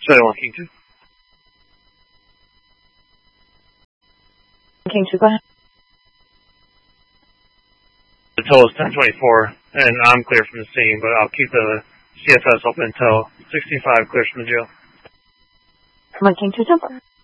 71 King 2. King 2, go ahead. The total is 1024, and I'm clear from the scene, but I'll keep the CFS open until 65 clears from the jail. 1 King 2, jumper.